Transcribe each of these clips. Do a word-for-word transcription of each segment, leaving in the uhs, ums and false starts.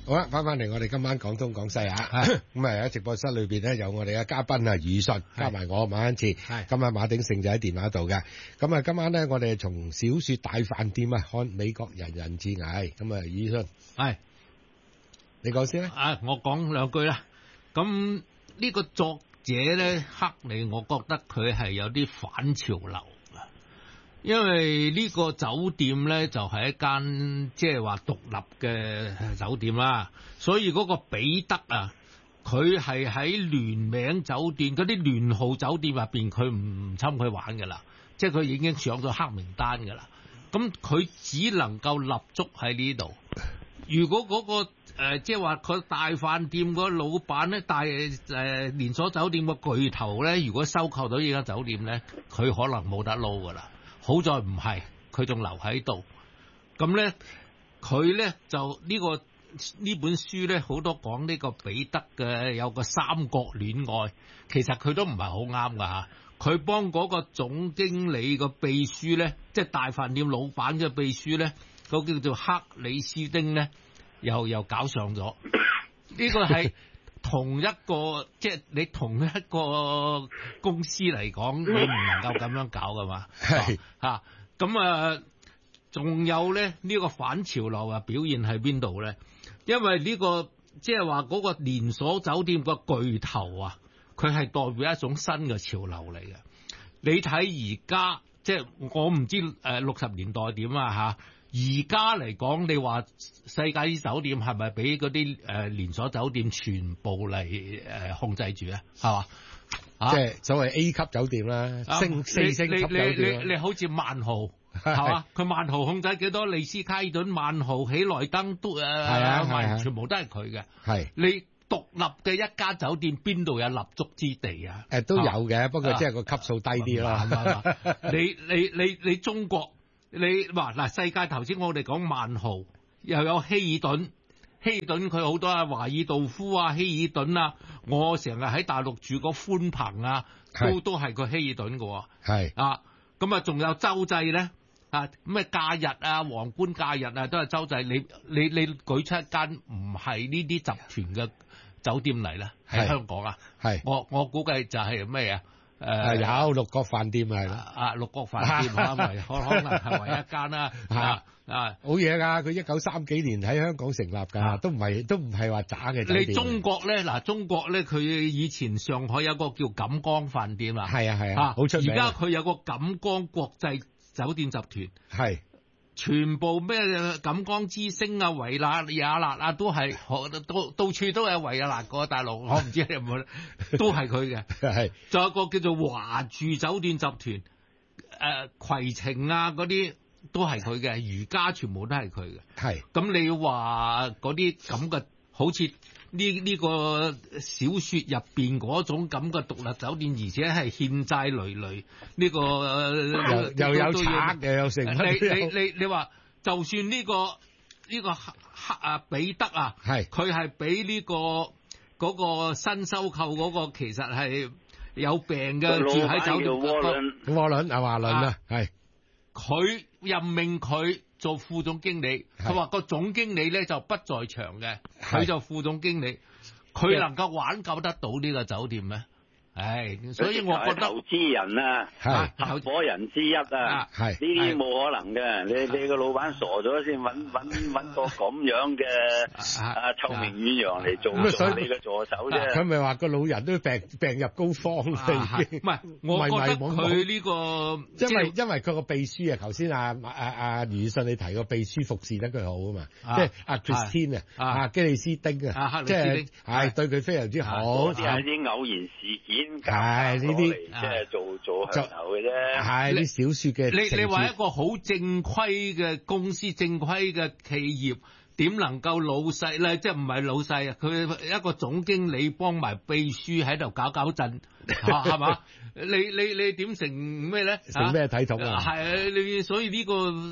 好啦，翻返嚟我哋今晚廣東廣西啊，咁啊喺直播室裏邊咧有我哋嘅嘉賓啊余信，加埋我馬恩賜，今晚馬鼎盛就喺電話度嘅。咁啊今晚咧我哋從小說大飯店啊看美國人人自危，咁啊余信， 係你講先啦。 啊，我講兩句啦。咁呢個作者咧克里，我覺得佢係有啲反潮流。因為呢個酒店咧就係、是、一間即係話獨立嘅酒店啦，所以嗰個彼得啊，佢係喺聯名酒店嗰啲聯號酒店入邊，佢唔侵佢玩噶啦，即係佢已經上咗黑名單噶啦。咁佢只能夠立足喺呢度。如果嗰、那個誒即係話佢大飯店個老闆咧，大誒、呃、連鎖酒店個巨頭咧，如果收購到呢間酒店咧，佢可能冇得撈噶啦。好在唔係，佢仲留喺度。咁咧，佢咧就呢、這個呢本書咧，好多講呢個彼得嘅有個三角戀愛，其實佢都唔係好啱噶嚇。佢幫嗰個總經理個秘書咧，即係大飯店老闆嘅秘書咧，嗰、那個、叫做克里斯丁咧，又又搞上咗。呢、這個係同一個，即係你同一個公司嚟講，你唔能夠咁樣搞噶嘛。係嚇，咁啊，仲有咧呢、這個反潮流啊表現喺邊度咧？因為呢、這個即係話嗰個連鎖酒店個巨頭啊，佢係代表一種新嘅潮流嚟嘅。你睇而家即係我唔知誒六十年代點啊嚇。而家嚟講，你話世界啲酒店係咪俾嗰啲誒連鎖酒店全部嚟誒控制住啊？係嘛？ 即係所謂 A 級酒店啦，星四星級酒店。 你你你你好似萬豪係嘛？佢萬豪控制幾多？利斯卡爾頓、萬豪、喜來登都誒，係啊係啊，全部都係佢嘅。係你獨立嘅一家酒店，邊度有立足之地啊？誒都有嘅，不過即係個級數低啲啦。 你你你你中國？你話嗱，世界頭先我哋講萬豪，又有希爾頓，希爾頓佢好多啊，華爾道夫啊，希爾頓啊，我成日喺大陸住個寬朋啊，都都係個希爾頓嘅，係啊，咁啊，仲有洲際咧啊，咩假日啊，皇冠假日啊，都係洲際。你你你舉出一間唔係呢啲集團嘅酒店嚟咧，喺香港啊，係我我估計就係咩啊？誒、呃、 有六角飯店係啦， 啊六角飯店可能可能係唯一間啦，啊啊好嘢㗎！佢一九三幾年喺香港成立㗎、啊，都唔係都唔係話渣嘅酒店。 你中國咧嗱，中國咧佢以前上海有個叫錦江飯店啊，係啊係啊，好出名。而家佢有個錦江國際酒店集團，係。全部咩錦江之星啊、維納雅納啊，都係到到處都有維也納個大陸，我唔知你有冇，都係佢嘅。係，仲有一個叫做華住酒店集團，誒、呃、攜程啊嗰啲都係佢嘅，如家全部都係佢嘅。係，咁你話嗰啲咁嘅，好似呢呢個小説入邊嗰種咁嘅獨立酒店，而且係欠債累累，呢、呢個、呃、又，又有賊又有成。你你你你話，就算呢、呢個呢、呢個黑啊彼得啊，係佢係俾呢個嗰、嗰個新收購嗰個，其實係有病嘅，住喺酒店。窩輪窩輪啊，華倫啊，係佢任命佢做副總經理，佢話個總經理咧就不在場嘅，佢就副總經理，佢能夠挽救得到呢個酒店咩？唉，所以我覺得投資人啊，合夥人之一啊，係呢啲冇可能嘅。你你個老闆傻咗先揾揾揾個咁樣嘅啊臭名遠揚嚟做做你嘅助手啫。 佢咪話個老人都病病入膏肓啦，已經。唔係， 我覺得佢呢個， 因為因為佢個秘書啊，頭先啊啊啊余信你提個秘書服侍得佢好啊嘛，即係阿 Christine 啊，阿基里斯丁啊，即係係對佢非常之好。 嗰啲係啲偶然事件。 係呢啲即係做做響頭嘅啫， 係啲小說嘅。 你你話一個好正規嘅公司、正規嘅企業，點能夠老細咧？即係唔係老細啊？佢一個總經理幫埋秘書喺度搞搞震，係嘛？你你你點成咩咧？ 成咩體統啊？ 係啊，你所以呢個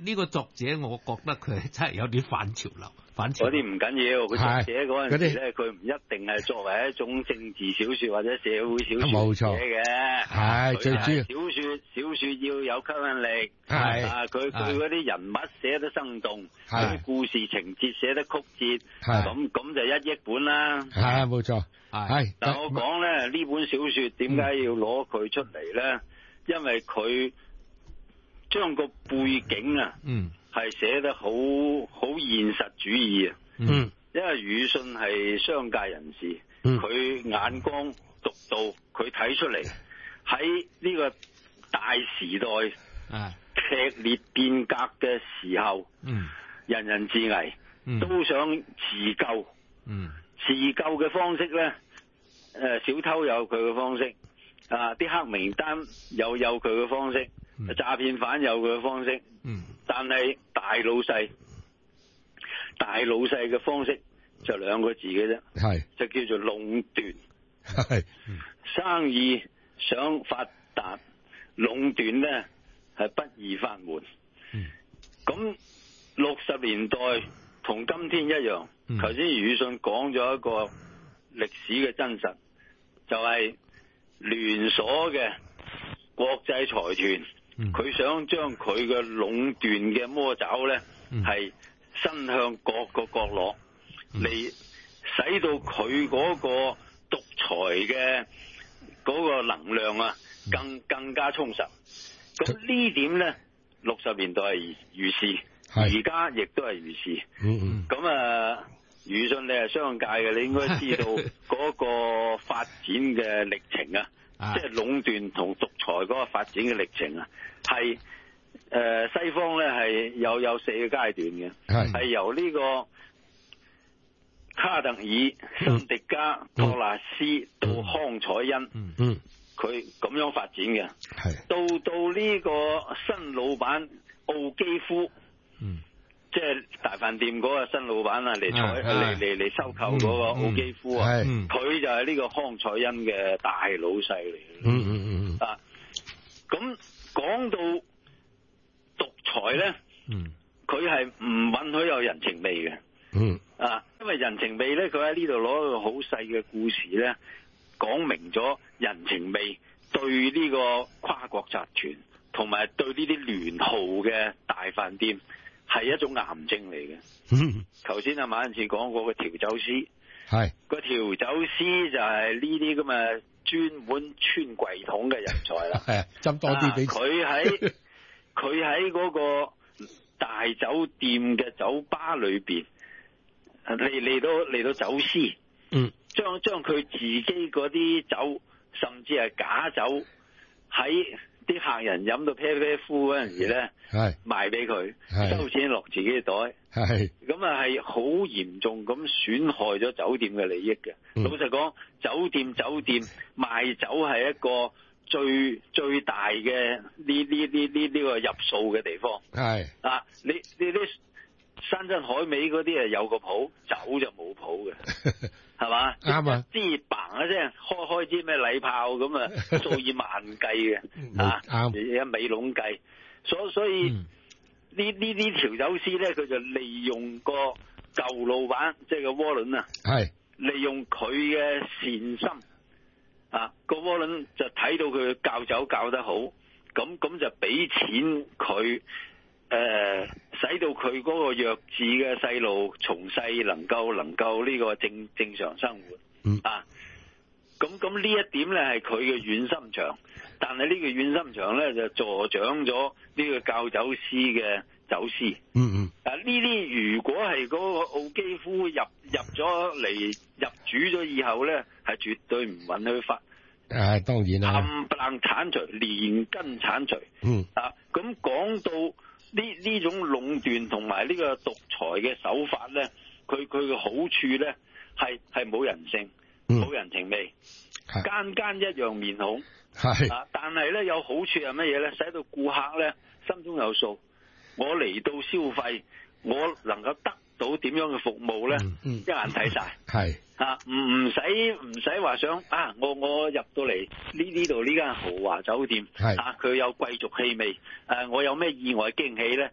呢個作者，我覺得佢係真係有啲反潮流。嗰啲唔緊要，佢作者嗰陣時咧，佢唔一定係作為一種政治小說或者社會小說寫嘅。 係最主要小說，小說要有吸引力。 係啊，佢佢嗰啲人物寫得生動，嗰啲故事情節寫得曲折，咁咁就一億本啦。 係冇錯。係， 但我講咧呢本小說點解要攞佢出嚟咧？因為佢將個背景啊。嗯。係寫得好好現實主義啊！嗯，因為魯迅係商界人士，佢、嗯、眼光獨到，佢睇出嚟喺呢個大時代啊劇烈變革嘅時候，嗯，人人自危，嗯、都想自救，嗯，自救嘅方式咧，誒，小偷有佢嘅方式，啊，啲黑名單又有佢嘅方式。詐騙犯有佢嘅方式，嗯，但係大老細，大老細嘅方式就兩個字嘅啫，係就叫做壟斷，係生意想發達，壟斷咧係不易法門，嗯，咁六十年代同今天一樣，頭先魯迅講咗一個歷史嘅真實，就係、是、連鎖嘅國際財團。佢、嗯、想將佢嘅壟斷嘅魔爪咧，係、嗯、伸向各個角落，嚟、嗯、使到佢嗰個獨裁嘅嗰個能量啊，更更加充實。咁呢點咧，六十年代係如是，而家亦都係如是。嗯咁啊，魯迅你係商界嘅，你應該知道嗰個發展嘅歷程啊。即係壟斷同獨裁嗰個發展嘅歷程啊，係誒、呃、西方咧係有有四個階段嘅，係由呢個卡特爾、辛迪加、托納斯到康采恩，嗯，佢咁樣發展嘅，係到到呢個新老闆奧基夫，嗯。即係大飯店嗰個新老闆啊，嚟採嚟嚟嚟收購嗰個奧基夫啊，佢、嗯、就係呢個康采恩嘅大老細嚟嘅。嗯嗯嗯啊，咁講到獨裁咧，佢係唔允許有人情味嘅。嗯啊，因為人情味咧，佢喺呢度攞一個好細嘅故事咧，講明咗人情味對呢個跨國集團同埋對呢啲聯號嘅大飯店。係一種癌症嚟嘅。頭先阿馬恩賜講過個調酒師，係個調酒師就係呢啲咁嘅專門穿櫃桶嘅人才啦。係啊，斟多啲俾佢喺佢喺嗰個大酒店嘅酒吧裏邊嚟嚟到嚟到走私，嗯，將將佢自己嗰啲酒，甚至係假酒喺。啲客人飲到啤啤呼嗰陣時咧，係賣俾佢，收錢落自己嘅袋，係咁啊，係好嚴重咁損害咗酒店嘅利益嘅。嗯、老實講，酒店酒店賣酒係一個最最大嘅呢呢呢呢呢個入數嘅地方。係啊，你你啲山珍海味嗰啲啊有個譜，酒就冇譜嘅。係嘛？啱啊！支嘭一聲，開開支咩禮炮咁啊，數以萬計嘅，啊，一尾籠計。所所以呢呢啲調酒師咧，佢就利用個舊老闆，即係個窩輪啊，係利用佢嘅善心啊，個窩輪就睇到佢教酒教得好，咁咁就俾錢佢。誒、呃，使到佢嗰個弱智嘅細路從細能夠能夠呢個正正常生活，嗯啊，咁咁呢一點咧係佢嘅軟心腸，但係呢個軟心腸咧就助長咗呢個教酒師嘅走私，嗯嗯，啊呢啲如果係嗰個奧基夫入入咗嚟入主咗以後咧，係絕對唔允許發，誒、啊、當然啦，冚唪唥剷除，連根剷除，嗯啊，咁講到。呢呢種壟斷同埋呢個獨裁嘅手法咧，佢佢嘅好處咧係係冇人性，冇、嗯、人情味，間間一樣面孔，係啊，但係咧有好處係乜嘢咧？使到顧客咧心中有數，我嚟到消費，我能夠得到點樣嘅服務咧、嗯嗯，一眼睇晒，係啊，唔唔使唔使話想啊，我我入到嚟呢呢度呢間豪華酒店，係啊，佢有貴族氣味，誒、啊，我有咩意外驚喜咧？嗯，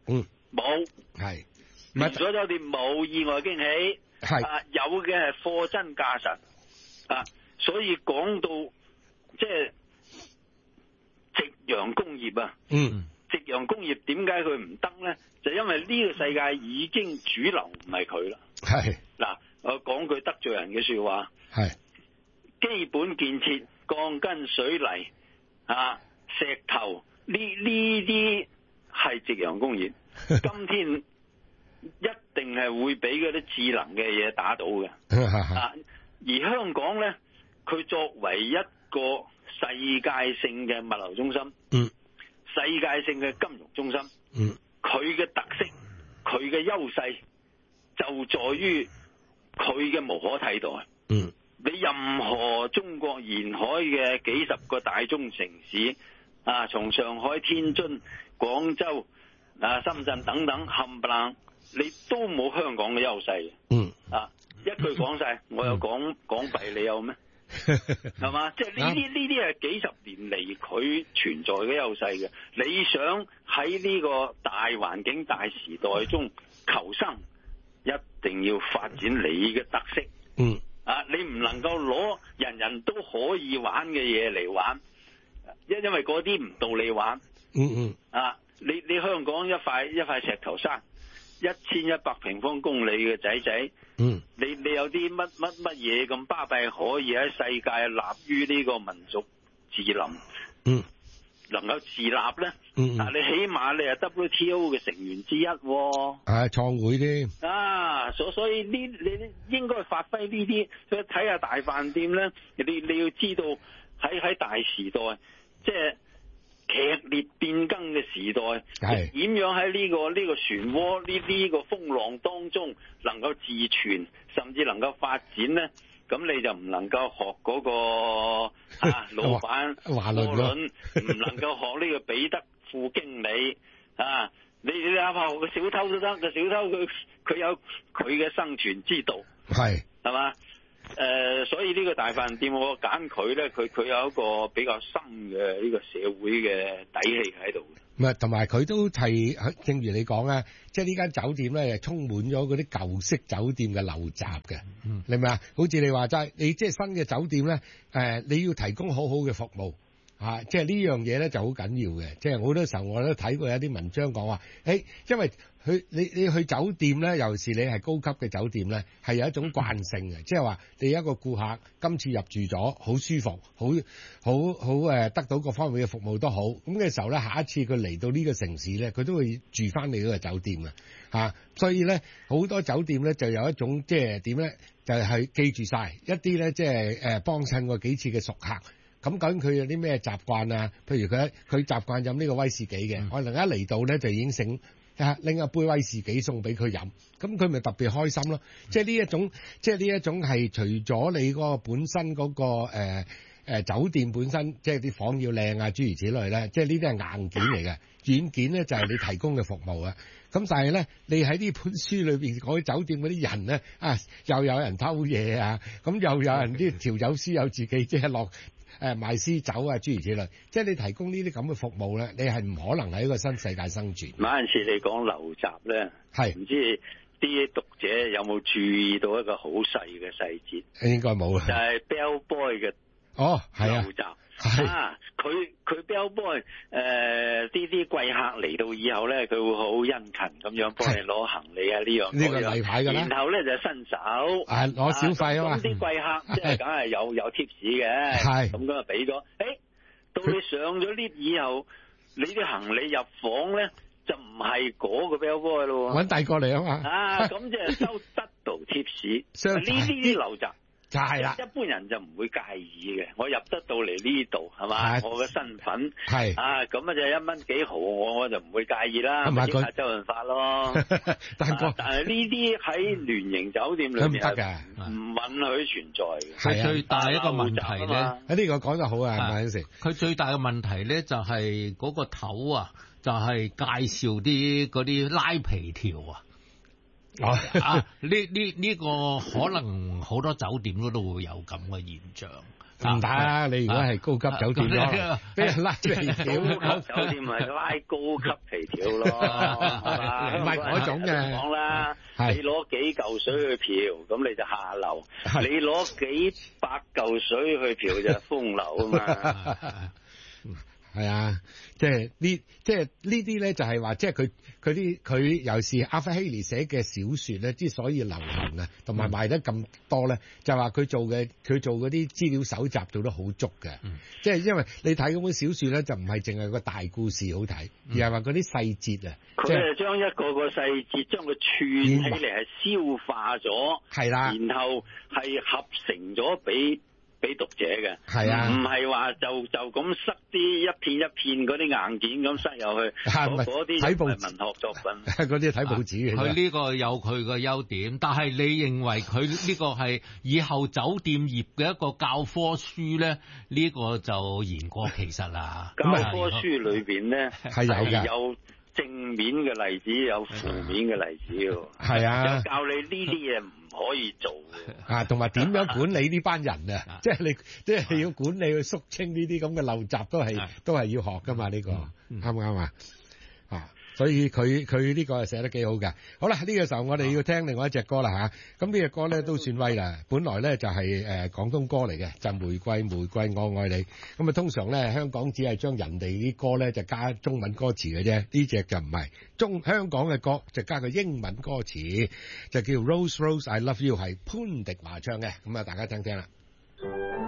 冇， 係連鎖酒店冇意外驚喜， 係啊有嘅係貨真價實啊，所以講到即係夕陽工業啊， 嗯， 夕陽工業點解佢唔得咧？就因為呢個世界已經主流唔係佢啦。 係嗱，我講句得罪人嘅說話， 係基本建設、鋼筋、水泥啊、石頭呢呢啲係夕陽工業。今天一定係會俾嗰啲智能嘅嘢打倒嘅。啊，而香港咧，佢作為一個世界性嘅物流中心， 嗯， 世界性嘅金融中心， 嗯， 佢嘅特色，佢嘅優勢就在於佢嘅無可替代。 嗯， 你任何中國沿海嘅幾十個大中城市啊，從上海、天津、廣州啊、深圳等等冚唪唥，你都冇香港嘅優勢。 嗯， 啊，一句講晒，我有港港幣，你有咩？係嘛？即係呢啲呢啲係幾十年嚟佢存在嘅優勢嘅。你想喺呢個大環境、大時代中求生，一定要發展你嘅特色。 嗯， 啊，你唔能夠攞人人都可以玩嘅嘢嚟玩，因因為嗰啲唔到你玩。 嗯嗯， 啊，你你香港一塊一塊石頭山，一千一百平方公里嘅仔仔。 嗯， 你你有啲乜乜乜嘢咁巴閉，可以喺世界立於呢個民族自立， 嗯， 能夠自立咧， 嗯， 但你起碼你係 W T O 嘅成員之一， 係創會添， 啊，所所以呢，你應該發揮呢啲，所以睇下大飯店咧，你你要知道喺喺大時代，即係劇烈變更嘅時代，係點樣喺呢個呢個漩渦呢呢個風浪當中能夠自存，甚至能夠發展咧？咁你就唔能夠學嗰個啊老闆華倫，唔能夠學呢個彼得副經理啊！你你哪怕學個小偷都得，個小偷佢佢有佢嘅生存之道，係係嘛？誒、呃，所以呢個大飯店我揀佢咧，佢佢有一個比較深嘅呢個社會嘅底氣喺度。 唔係，同埋佢都係，正如你講啊，即係呢間酒店咧，充滿咗嗰啲舊式酒店嘅陋習嘅。嗯，你明唔明啊？好似你話齋，你即係新嘅酒店咧，誒、呃，你要提供好好嘅服務。啊，即係呢樣嘢咧就好緊要嘅，即係好多時候我都睇過有啲文章講話，誒，因為佢你你去酒店咧，尤其是你係高級嘅酒店咧，係有一種慣性嘅，即係話你一個顧客今次入住咗，好舒服，好好好誒，得到各方面嘅服務都好，咁嘅時候咧，下一次佢嚟到呢個城市咧，佢都會住翻你嗰個酒店嘅，嚇，所以咧好多酒店咧就有一種即係點咧，就係記住晒一啲咧，即係誒幫襯過幾次嘅熟客。咁究竟佢有啲咩習慣啊？譬如佢佢習慣飲呢個威士忌嘅，可能一嚟到咧就已經醒拎一杯威士忌送俾佢飲，咁佢咪特別開心咯。即係呢一種，即係呢一種係除咗你嗰個本身嗰、嗰個誒、呃呃、酒店本身，即係啲房要靚啊，諸如此類咧，即係呢啲係硬件嚟嘅，軟件咧就係你提供嘅服務啊。咁但係咧，你喺呢本書裏邊講酒店嗰啲人咧，啊又有人偷嘢啊，咁又有人啲調酒師有自己即係落。誒賣私酒啊，諸如此類，即係你提供呢啲咁嘅服務咧，你係唔可能喺一個新世界生存。 有陣時你講陋習咧，係唔知啲讀者有冇注意到一個好細嘅細節？ 應該冇啦。 就係 bellboy 嘅哦，係啊， 陋習啊，佢佢 bellboy 誒呢啲貴客嚟到以後咧，佢會好殷勤咁樣幫你攞行李啊呢樣呢個例牌㗎啦。 然後咧就伸手啊攞小費啊嘛。 咁啲貴客即係梗係有有 tips 嘅，係咁咁啊俾咗。誒到你上咗 lift 以後，你啲行李入房咧就唔係嗰個 bellboy 咯， 揾第二個嚟啊嘛。 啊咁即係收得到 tips，呢啲陋習。 就係啦， 一般人就唔會介意嘅。我入得到嚟呢度係嘛，我嘅身份係啊，咁啊就一蚊幾毫，我我就唔會介意啦。咁咪即係周潤發咯。但係但係呢啲喺聯營酒店裏面係唔允許存在嘅。 係最大一個問題咧， 呢個講得好啊，係咪先？ 佢最大嘅問題咧就係嗰個頭啊，就係介紹啲嗰啲拉皮條啊。 啊，呢呢呢個可能好多酒店都都會有咁嘅現象。 唔得，你如果係高級酒店咯，俾人拉皮條， 酒店咪拉高級皮條咯， 唔係嗰種嘅。 講啦，你攞幾嚿水去嫖，咁你就下流；你攞幾百嚿水去嫖就係風流啊嘛。 係啊，即係呢，即係呢啲咧，就係話，即係佢佢啲佢尤其是阿弗希尼寫嘅小說咧，之所以流行啊，同埋賣得咁多咧，就係話佢做嘅佢做嗰啲資料搜集做得好足嘅，嗯、即係因為你睇嗰本小說咧，就唔係淨係個大故事好睇，而係話嗰啲細節啊， 佢係將一個個細節將佢串起嚟，係消化咗，係啦，然後係合成咗俾。俾讀者嘅，係啊，唔係話就就咁塞啲一片一片嗰啲硬件咁塞入去，嗰啲睇文學作品， 嗰啲睇報紙嘅。 佢呢個有佢嘅優點，但係你認為佢呢個係以後酒店業嘅一個教科書咧？呢、這個就言過其實啦。 教科書裏邊咧係有嘅。 有正面嘅例子，有負面嘅例子喎。 係啊， 就教你呢啲嘢唔可以做嘅。 啊，同埋點樣管理呢班人啊？即係你，即係你要管理去肅清呢啲咁嘅陋習，都係都係要學噶嘛？呢個啱唔啱啊？啊！所以佢佢呢個係寫得幾好嘅。好啦，呢、這個時候我哋要聽另外一隻歌啦吓。咁呢隻歌咧都算威啦。本來咧就係、是、誒、呃、廣東歌嚟嘅，就玫瑰玫瑰我愛你。咁啊通常咧香港只係將人哋啲歌咧就加中文歌詞嘅啫。呢隻就唔係中香港嘅歌，就加個英文歌詞，就叫 Rose Rose I Love You， 係潘迪華唱嘅。咁啊大家聽聽啦。